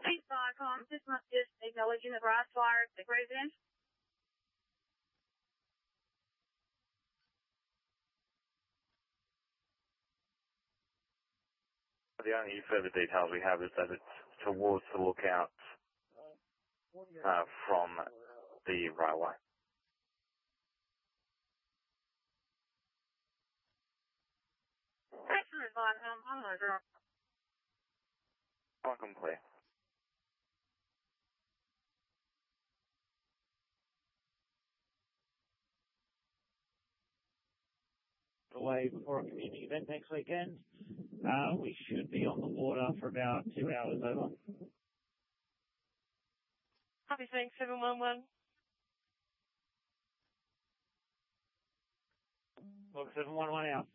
Viacom, this must just acknowledging the grass fire at the residence. The only further details we have is that it's towards the lookout from the railway. Excellent, Viacom. I'm going to draw. Welcome, clear. Away for a community event next weekend. We should be on the water for about 2 hours over. Copy, saying 711. Log 711 out.